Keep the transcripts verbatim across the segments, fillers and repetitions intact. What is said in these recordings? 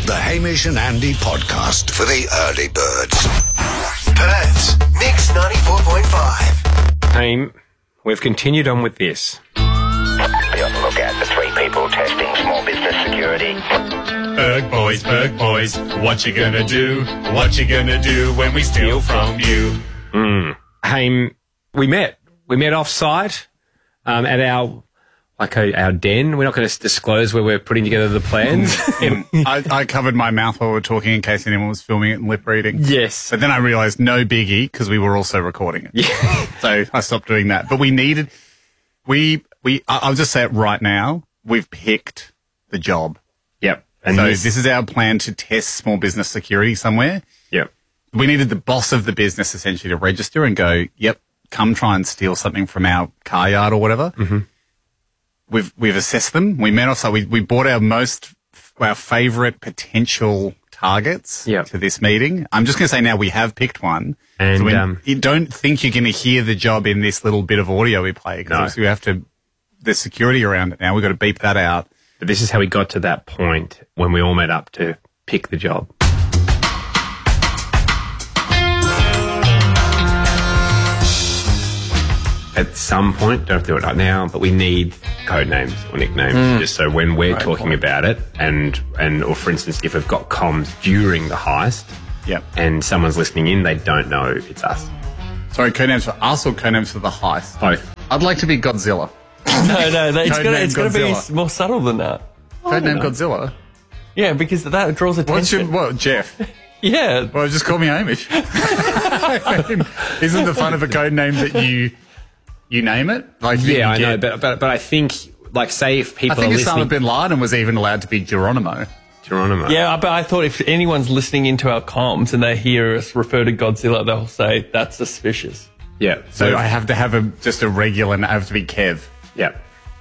The Hamish and Andy podcast for the early birds. Perth's Mix ninety-four point five. Aim, we've continued on with this. Be on the lookout for three people testing small business security. Berg boys, Berg boys, what you gonna do? What you gonna do when we steal from you? Mm. Aim, we met. We met off-site um, at our... Like our, our den. We're not going to disclose where we're putting together the plans. I, I covered my mouth while we were talking in case anyone was filming it and lip reading. Yes. But then I realised no biggie because we were also recording it. Yeah. So I stopped doing that. But we needed, we, we, I'll just say it right now. We've picked the job. Yep. And so this, this is our plan to test small business security somewhere. Yep. We needed the boss of the business essentially to register and go, yep, come try and steal something from our car yard or whatever. Mm-hmm. We've we've assessed them. We met also. We we brought our most our favourite potential targets yep. to this meeting. I'm just going to say now we have picked one. And so we, um, you don't think you're going to hear the job in this little bit of audio we play because no. obviously we have to. There's security around it now. We've got to beep that out. But this is how we got to that point when we all met up to pick the job. At some point, don't have to do it right now, but we need code names or nicknames mm. just so when we're Great talking point. about it and, and, or for instance, if we've got comms during the heist yep. and someone's listening in, they don't know it's us. Sorry, code names for us or code names for the heist? Both. I'd like to be Godzilla. no, no, it's Code gonna, name it's going to Godzilla. be more subtle than that. Code name know. Godzilla? Yeah, because that draws attention. What's your, what, Jeff? Yeah. Well, just call me Hamish. I mean, isn't the fun of a code name that you... You name it? Like yeah, I get, know, but, but but I think, like, say if people I think are Osama listening... bin Laden was even allowed to be Geronimo. Geronimo. Yeah, but I thought if anyone's listening into our comms and they hear us refer to Godzilla, they'll say, that's suspicious. Yeah. So, so I have to have a just a regular, I have to be Kev. Yeah.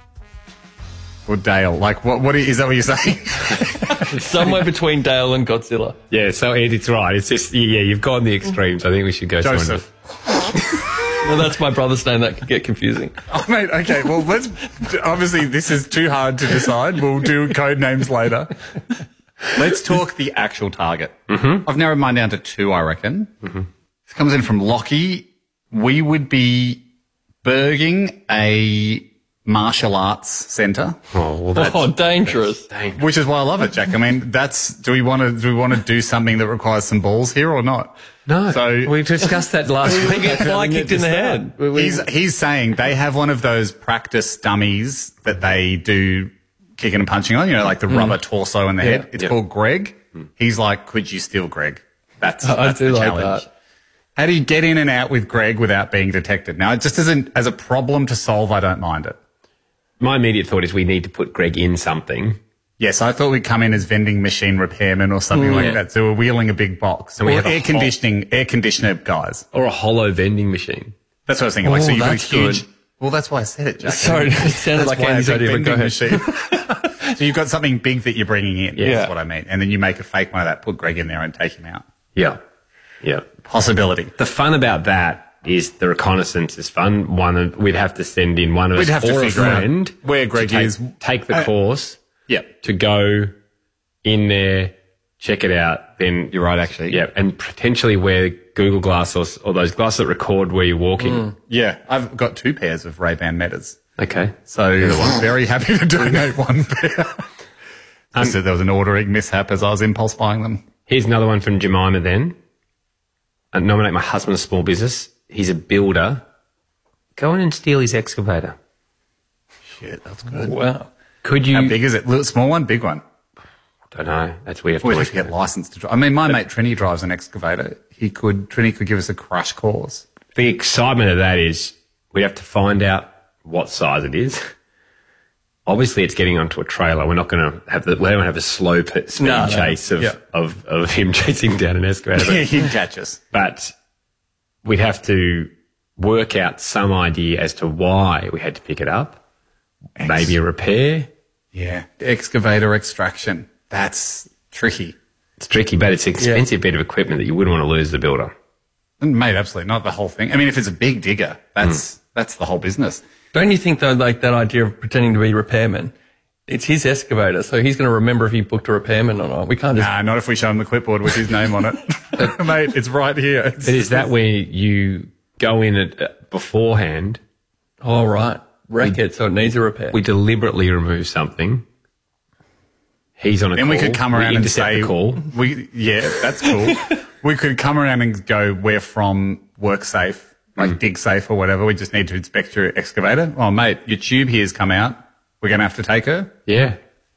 Or Dale. Like, what? What is that what you're saying? Somewhere between Dale and Godzilla. Yeah, so Ed, it's right. It's just, yeah, you've gone the extremes. I think we should go... Joseph. Well, that's my brother's name. That could get confusing. Oh, mate, okay. Well, let's... Obviously, this is too hard to decide. We'll do code names later. Let's talk the actual target. Mm-hmm. I've narrowed mine down to two, I reckon. Mm-hmm. This comes in from Lockie. We would be burging a martial arts centre. Oh, well, that's... Oh, dangerous. That's dangerous. Which is why I love it, Jack. I mean, that's... Do we want to do we want to do something that requires some balls here or not? No, so we discussed that last week. We get fly kicked in the head. He's, he's saying they have one of those practice dummies that they do kicking and punching on, you know, like the mm. rubber torso in the yeah, head. It's yeah. called Greg. Mm. He's like, could you steal Greg? That's, oh, that's I do the like challenge. That. How do you get in and out with Greg without being detected? Now, it just isn't, as a problem to solve, I don't mind it. My immediate thought is we need to put Greg in something. Yes, I thought we'd come in as vending machine repairmen or something mm, like yeah. that. So we're wheeling a big box. And we have air conditioning, air conditioner guys. Or a hollow vending machine. That's what I was thinking. Like, oh, so you've got a huge... Good. Well, that's why I said it, Jack. Sorry, it sounded like Andy's idea, but go ahead. So you've got something big that you're bringing in. Yeah. That's what I mean. And then you make a fake one of that, put Greg in there and take him out. Yeah. Yeah. Possibility. The fun about that is the reconnaissance is fun. One of, we'd have to send in one of we'd us have or to a friend out where Greg take, is. Take the uh, course. Yeah. To go in there, check it out, then... You're right, actually. Yeah, and potentially wear Google Glass or, or those glasses that record where you're walking. Mm. Yeah, I've got two pairs of Ray-Ban Metas. Okay. So I'm very happy to donate one pair. Um, so there was an ordering mishap as I was impulse buying them. Here's another one from Jemima then. I nominate my husband a small business. He's a builder. Go in and steal his excavator. Shit, that's good. Wow. Could you... How big is it? Little, small one, big one? Don't know. That's weird. We'd have to get licensed to drive. I mean, my mate Trini drives an excavator. He could, Trini could give us a crash course. The excitement of that is we have to find out what size it is. Obviously, it's getting onto a trailer. We're not going to have the, we don't have a slow p- speed no, chase no. of, yeah. of, of him chasing down an excavator. Yeah, he'd catch us. But we'd have to work out some idea as to why we had to pick it up. Ex- Maybe a repair. Yeah. Excavator extraction. That's tricky. It's tricky, but it's an expensive yeah. bit of equipment that you wouldn't want to lose the builder. Mate, absolutely. Not the whole thing. I mean, if it's a big digger, that's, mm. that's the whole business. Don't you think, though, like that idea of pretending to be repairmen, it's his excavator, so he's going to remember if he booked a repairman or not. We can't just. Nah, not if we show him the clipboard with his name on it. Mate, it's right here. It's, But is that where you go in it uh, beforehand? Oh, right. Wreck it so it needs a repair. We deliberately remove something. He's on a then call. we could come we around and intercept say, the call. we, yeah, that's cool. We could come around and go, we're from WorkSafe, like Mm. DigSafe or whatever. We just need to inspect your excavator. Oh, mate, your tube here's come out. We're going to have to take her. Yeah.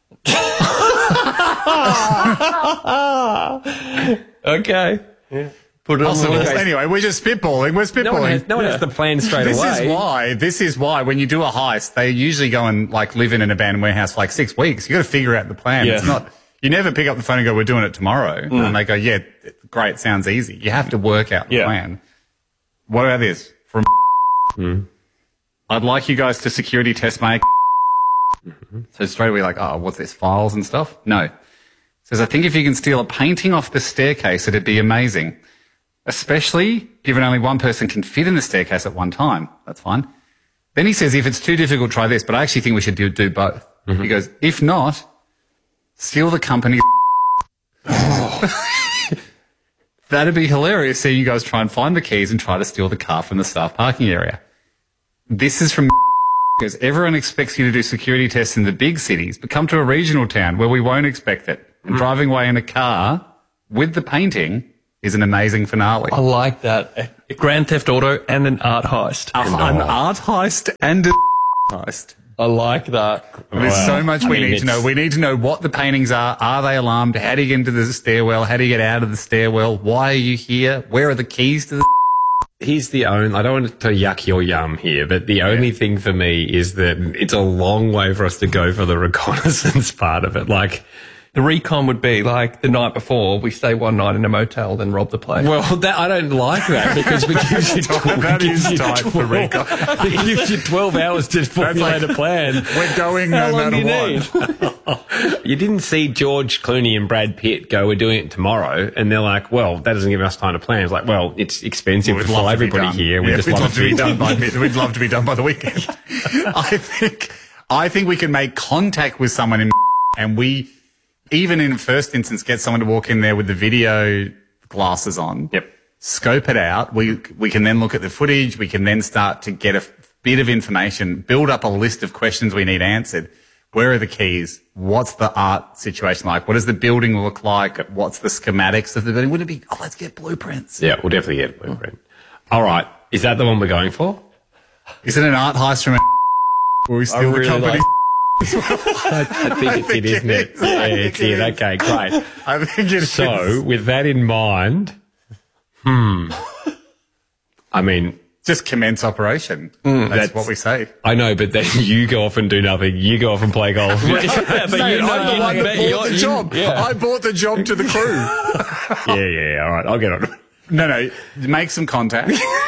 Okay. Yeah. Put it on the Possible. list. Anyway, we're just spitballing. We're spitballing. No one has, no one has the plan straight This away. is why. This is why when you do a heist, they usually go and like live in an abandoned warehouse for like six weeks. You got to figure out the plan. Yeah. It's not. You never pick up the phone and go, "We're doing it tomorrow," and they go, "Yeah, great, sounds easy." You have to work out the Yeah. plan. What about this? From I'd like you guys to security test my. So straight away, like, oh, what's this? Files and stuff? No. Says, I think if you can steal a painting off the staircase, it'd be amazing. Especially given only one person can fit in the staircase at one time. That's fine. Then he says, if it's too difficult, try this, but I actually think we should do, do both. Mm-hmm. He goes, if not, steal the company's. That'd be hilarious. See you guys try and find the keys and try to steal the car from the staff parking area. This is from because everyone expects you to do security tests in the big cities, but come to a regional town where we won't expect it. And driving away in a car with the painting is an amazing finale. I like that. A Grand Theft Auto and an art heist. An art heist and a heist. I like that. There's so much I we mean, need to know. it's- We need to know what the paintings are. Are they alarmed? How do you get into the stairwell? How do you get out of the stairwell? Why are you here? Where are the keys to the... He's the only, I don't want to yuck your yum here, but the only thing for me is that it's a long way for us to go for the reconnaissance part of it. Like, The recon would be like the night before, we stay one night in a motel, then rob the place. well, that, I don't like that because we give you twelve, That we give is you tight for twelve recon. It gives you twelve hours to formulate like- a plan. We're going How no long do matter you what. need? You didn't see George Clooney and Brad Pitt go, we're doing it tomorrow. And they're like, well, that doesn't give us time to plan. It's like, well, it's expensive We'd to love fly to be everybody done. here. We Yeah, just we'd love, love it to be done by mid- We'd love to be done by the weekend. I think, I think we can make contact with someone in, and we, even in first instance, get someone to walk in there with the video glasses on. Yep. Scope it out. We we can then look at the footage. We can then start to get a f- bit of information, build up a list of questions we need answered. Where are the keys? What's the art situation like? What does the building look like? What's the schematics of the building? Would it be, oh, let's get blueprints. Yeah, we'll definitely get a blueprint. All right. Is that the one we're going for? Is it an art heist from a where we steal the really company? like- I think it's think it, isn't it it? is. I Yeah, think it's it it. is. Okay, great. I think it is. So, with that in mind, hmm. I mean, Just commence operation. That's, that's- what we say. I know, but then you go off and do nothing. You go off and play golf. Yeah, but Mate, you know, I'm the you one know, that you're- bought the you- job. yeah. I bought the job to the crew. yeah, yeah, all right. I'll get on it. No, no. Make some contact.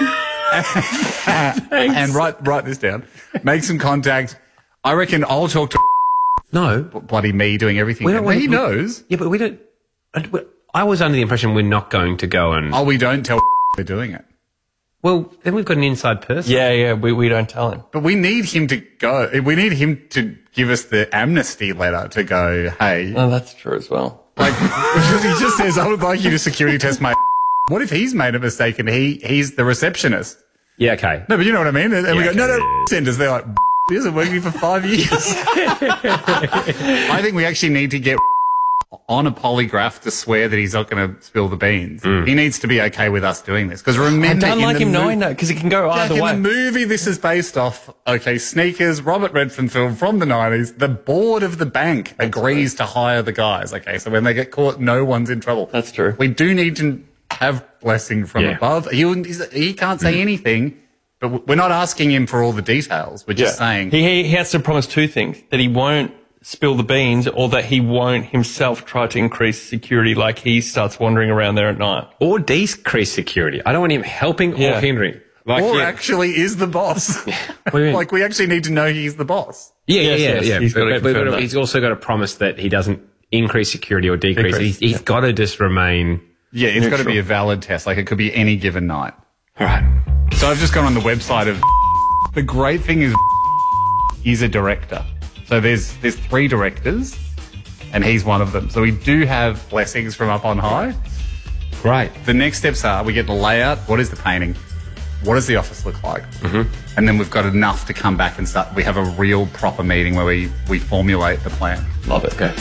and write write this down. Make some contact. I reckon I'll talk to No. bloody me doing everything. We don't want- he knows. Yeah, but we don't. I was under the impression we're not going to go and. Oh, we don't tell we're doing it. Well, then we've got an inside person. Yeah, yeah, we, we don't tell him. But we need him to go. We need him to give us the amnesty letter to go, hey. Oh, that's true as well. Like, because he just says, I would like you to security test my. What if he's made a mistake and he he's the receptionist? Yeah, okay. No, but you know what I mean? And we Yeah, go, no, okay, no, yeah, yeah. send us. They're like, he hasn't worked here for five years. I think we actually need to get on a polygraph to swear that he's not going to spill the beans. Mm. He needs to be okay with us doing this. Because remember, I don't in like the him mo- knowing that because it can go Jack, either way. in the movie this is based off, okay, Sneakers, Robert Redford film from the nineties, the board of the bank agrees to hire the guys. Okay, so when they get caught, no one's in trouble. That's true. We do need to have blessing from Yeah. above. He, he's- he can't say anything, but we're not asking him for all the details. We're just saying, He, he, he has to promise two things, that he won't spill the beans or that he won't himself try to increase security like he starts wandering around there at night. Or decrease security. I don't want him helping Yeah. or hindering. Like, or yeah. actually is the boss. What do you mean? Like, we actually need to know he's the boss. Yeah, Yes, yeah, yeah, yes, yeah. he's But- gotta but- but confirm that. he's also got to promise that he doesn't increase security or decrease. Decrease, He's, he's yeah. got to just remain. Yeah, it's got to Neutral. be a valid test. Like, it could be any given night. All right. So I've just gone on the website of. The great thing is, he's a director. So there's there's three directors, and he's one of them. So we do have blessings from up on high. Great. The next steps are we get the layout. What is the painting? What does the office look like? Mm-hmm. And then we've got enough to come back and start. We have a real proper meeting where we, we formulate the plan. Love it. Okay.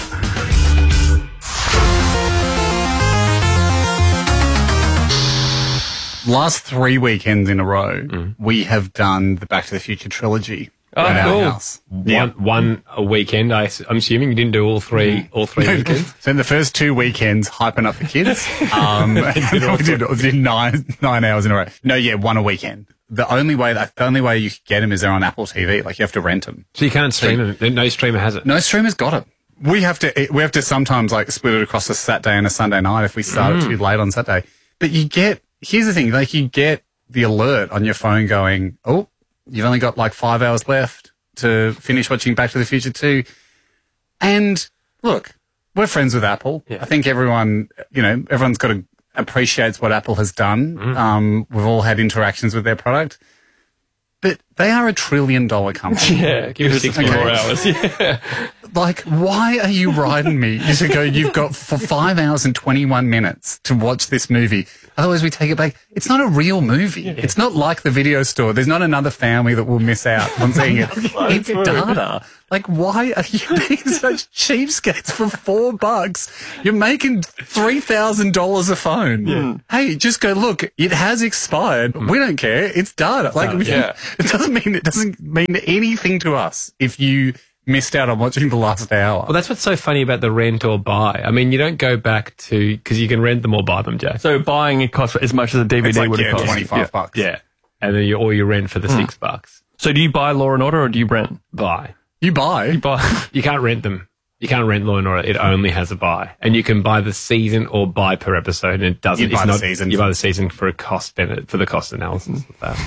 Last three weekends in a row, mm. we have done the Back to the Future trilogy. Oh, at cool. our house. One, Yeah. one a weekend. I, am assuming you didn't do all three. All three weekends. So in the first two weekends, hyping up the kids, um, we did, we did nine nine hours in a row. No, yeah, one a weekend. The only way that the only way you can get them is they're on Apple T V. Like you have to rent them. So you can't stream them. No streamer has it. No streamer's got it. We have to we have to sometimes like split it across a Saturday and a Sunday night if we start it too late on Saturday. But you get here's the thing, like you get the alert on your phone going, oh, you've only got like five hours left to finish watching Back to the Future two. And look, we're friends with Apple. Yeah. I think everyone, you know, everyone's got to appreciates what Apple has done. Mm. Um, we've all had interactions with their product. But they are a trillion dollar company. Yeah, give us six Okay. more hours. Yeah. Like, why are you riding me? You should go, you've got for five hours and twenty-one minutes to watch this movie. Otherwise, we take it back. It's not a real movie. Yeah. It's not like the video store. There's not another family that will miss out on seeing it. It's data. Like, why are you being such cheapskates for four bucks? You're making three thousand dollars a phone. Yeah. Hey, just go, look, it has expired. Mm. We don't care. It's data. Like, data. Yeah. It doesn't mean, it doesn't mean anything to us if you missed out on watching the last hour. Well, that's what's so funny about the rent or buy. I mean, you don't go back to, because you can rent them or buy them, Jack. So buying it costs as much as a D V D It's like, would have yeah, cost. twenty-five Yeah. bucks. Yeah. And then you, or you rent for the six bucks. So do you buy Law and Order or do you rent? Buy. You buy. You buy. You can't rent them. You can't rent Law and Order. It only has a buy. And you can buy the season or buy per episode, and it doesn't. You buy it's the not, season. You buy the season for a cost benefit, for the cost analysis of that.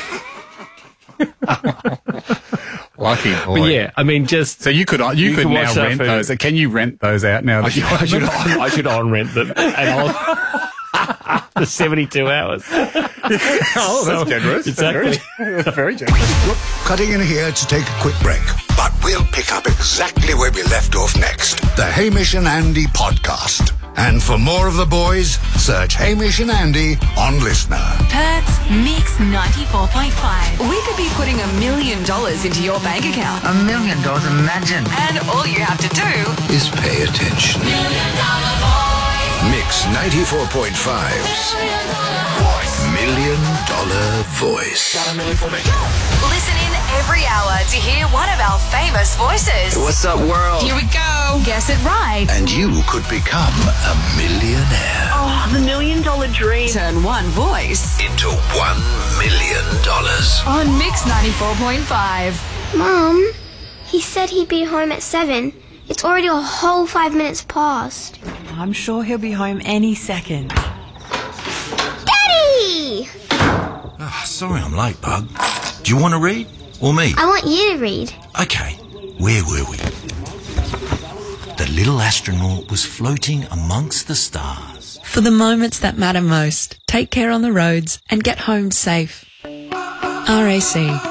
Lucky boy. But yeah, I mean, just So you could you, You could can now watch that rent for- those. Can you rent those out now? I that should, you- I should, on, I should on rent them, and I'll for seventy-two hours. Oh, that's generous. Exactly. That's very generous. Cutting in here to take a quick break, but we'll pick up exactly where we left off next. The Hamish and Andy podcast. And for more of the boys, search Hamish and Andy on Listener. Perth's Mix ninety-four point five. We could be putting a million dollars into your bank account. A million dollars, imagine. And all you have to do Is pay attention. Mix ninety-four point five's Million Dollar Voice. listen in every hour to hear one of our famous voices. What's up, world? Here we go. Guess it right. And you could become a millionaire. Oh, the million dollar dream. Turn one voice Into one million dollars. on Mix ninety-four point five. Mom, he said he'd be home at seven. It's already a whole five minutes past. I'm sure he'll be home any second. Daddy! Oh, sorry I'm late, Bug. Do you want to read? Or me? I want you to read. Okay, where were we? The little astronaut was floating amongst the stars. For the moments that matter most, take care on the roads and get home safe. R A C.